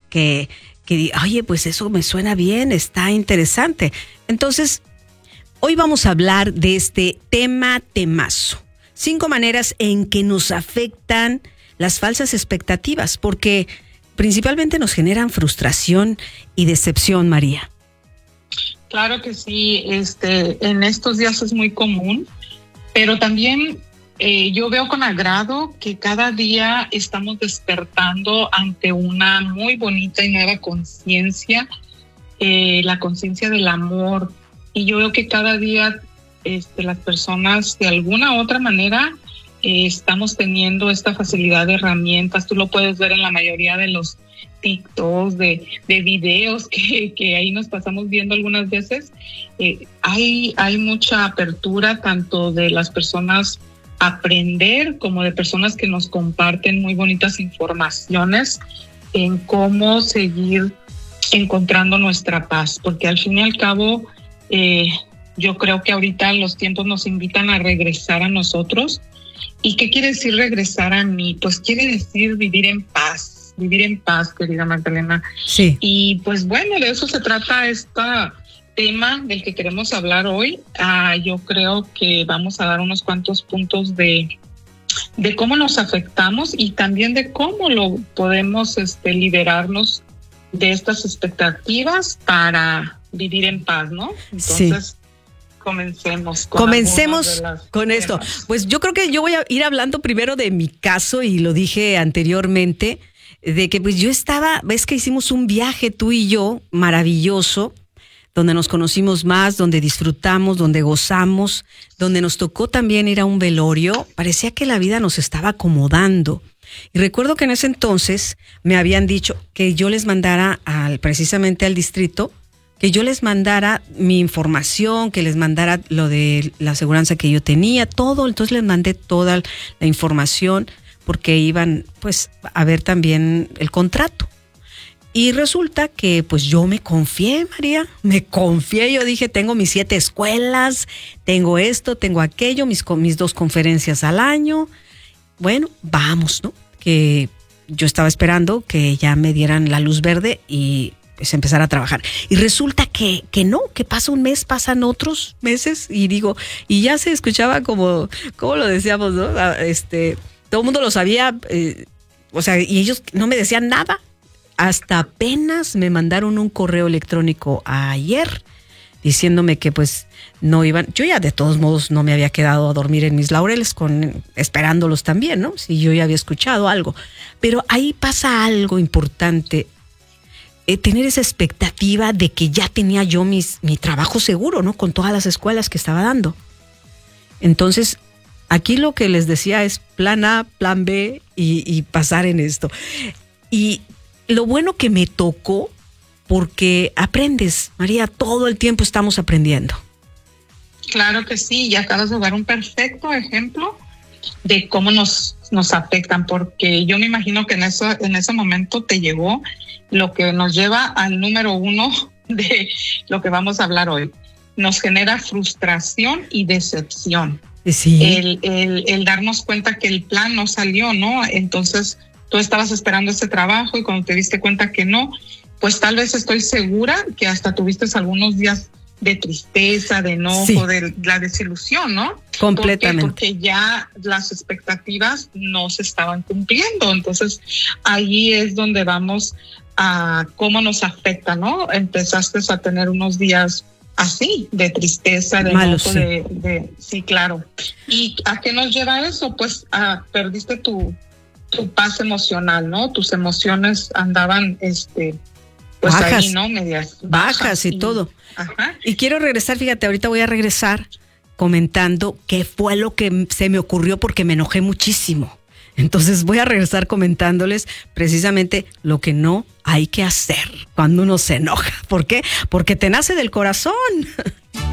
oye, pues eso me suena bien, está interesante. Entonces, hoy vamos a hablar de este temazo. 5 maneras en que nos afectan las falsas expectativas, porque principalmente nos generan frustración y decepción, María. Claro que sí, en estos días es muy común, pero también yo veo con agrado que cada día estamos despertando ante una muy bonita y nueva conciencia, la conciencia del amor. Y yo veo que cada día las personas de alguna u otra manera estamos teniendo esta facilidad de herramientas. Tú lo puedes ver en la mayoría de los TikToks, de videos que ahí nos pasamos viendo algunas veces. Hay mucha apertura tanto de las personas aprender como de personas que nos comparten muy bonitas informaciones en cómo seguir encontrando nuestra paz, porque al fin y al cabo yo creo que ahorita los tiempos nos invitan a regresar a nosotros. ¿Y qué quiere decir regresar a mí? Pues quiere decir vivir en paz, querida Magdalena. Sí. Y pues bueno, de eso se trata este tema del que queremos hablar hoy. Yo creo que vamos a dar unos cuantos puntos de cómo nos afectamos y también de cómo lo podemos liberarnos de estas expectativas para vivir en paz, ¿no? Entonces, sí. Comencemos con esto. Pues yo creo que yo voy a ir hablando primero de mi caso, y lo dije anteriormente, de que pues yo ves que hicimos un viaje tú y yo maravilloso, donde nos conocimos más, donde disfrutamos, donde gozamos, donde nos tocó también ir a un velorio. Parecía que la vida nos estaba acomodando. Y recuerdo que en ese entonces me habían dicho que yo les mandara precisamente al distrito, que yo les mandara mi información, que les mandara lo de la aseguranza que yo tenía, todo. Entonces les mandé toda la información porque iban pues a ver también el contrato. Y resulta que pues yo me confié, María, yo dije, tengo mis 7 escuelas, tengo esto, tengo aquello, mis 2 conferencias al año. Bueno, vamos, ¿no? Que yo estaba esperando que ya me dieran la luz verde y pues empezar a trabajar. Y resulta que no, que pasa un mes, pasan otros meses, y digo, y ya se escuchaba como lo decíamos, ¿no? Todo el mundo lo sabía, y ellos no me decían nada. Hasta apenas me mandaron un correo electrónico ayer diciéndome que pues no iban. Yo ya de todos modos no me había quedado a dormir en mis laureles esperándolos también, ¿no? Si yo ya había escuchado algo. Pero ahí pasa algo importante. Tener esa expectativa de que ya tenía yo mi trabajo seguro, ¿no? Con todas las escuelas que estaba dando. Entonces, aquí lo que les decía es plan A, plan B y pasar en esto. Y lo bueno que me tocó, porque aprendes, María, todo el tiempo estamos aprendiendo. Claro que sí, y acabas de dar un perfecto ejemplo de cómo nos afectan, porque yo me imagino que en ese momento te llegó lo que nos lleva al número 1 de lo que vamos a hablar hoy. Nos genera frustración y decepción. Sí. El darnos cuenta que el plan no salió, ¿no? Entonces tú estabas esperando ese trabajo y cuando te diste cuenta que no, pues tal vez estoy segura que hasta tuviste algunos días de tristeza, de enojo, sí, de la desilusión, ¿no? Completamente. Porque ya las expectativas no se estaban cumpliendo. Entonces, ahí es donde vamos a cómo nos afecta, ¿no? Empezaste a tener unos días así, de tristeza, de malos, enojo, sí, claro. ¿Y a qué nos lleva eso? Pues perdiste tu paz emocional, ¿no? Tus emociones andaban, pues bajas, ahí, ¿no? Medias bajas y todo. Ajá. Y quiero regresar, fíjate, ahorita voy a regresar comentando qué fue lo que se me ocurrió porque me enojé muchísimo. Entonces voy a regresar comentándoles precisamente lo que no hay que hacer cuando uno se enoja. ¿Por qué? Porque te nace del corazón.